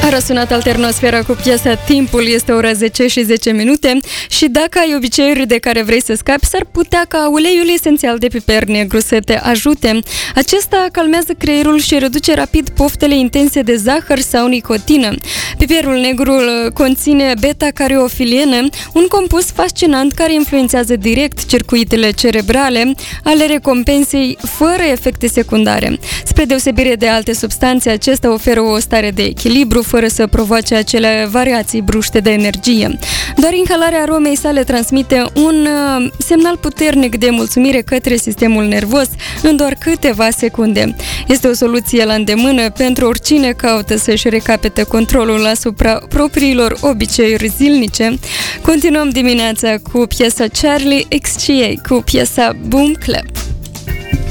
A răsunat Alternosfera cu piesa Timpul, este ora 10 și 10 minute și dacă ai obiceiuri de care vrei să scapi, s-ar putea ca uleiul esențial de piper negru să te ajute. Acesta calmează creierul și reduce rapid poftele intense de zahăr sau nicotină. Piperul negru conține beta-cariofiliene, un compus fascinant care influențează direct circuitele cerebrale ale recompensei fără efecte secundare. Spre deosebire de alte substanțe, acesta oferă o stare de echilibru fără să provoace acele variații bruște de energie. Doar inhalarea aromei sale transmite un semnal puternic de mulțumire către sistemul nervos în doar câteva secunde. Este o soluție la îndemână pentru oricine caută să-și recapete controlul asupra propriilor obiceiuri zilnice. Continuăm dimineața cu piesa Charlie XCA, cu piesa Boom Clap.